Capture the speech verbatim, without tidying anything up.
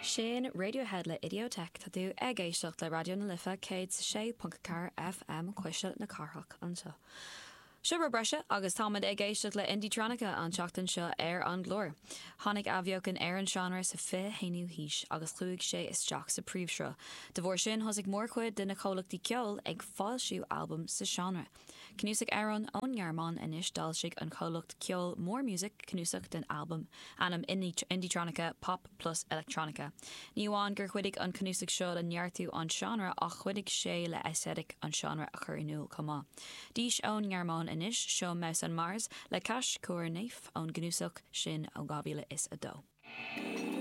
Sin Radiohead le Idiotech tá tú ag éisteacht le radio na lifa céad sé punt car F M cuiise na carthach anseo. Siúr breise agus támad ag éisteacht le Indie-Tronica an seachtain seo ar an glór. Tháinig abheocan ar an seanra sa fé héinú híis agus chuig sé isteach sa príomhseo. De bhór sin thosaigh mór chuid de na cholachtaí ceol ag fáilsiú albumm sa seanra. Cnúsach Aaron ón Ghearmáin inis dalsigh an cholacht ceol mór music cnúsach den albumm anam Indie-Tronica Pop plus Electronica. Ní bháin gur chuidig an cnúsach seo an neartú an seanra ach chuidig sé le aesthetic an seanra a chur inúil comá. Díos ón Ghearmáin inis seo Mouse on Mars le Cash Cuair Naif ón gnúsach sin ó gábhíle is a dó.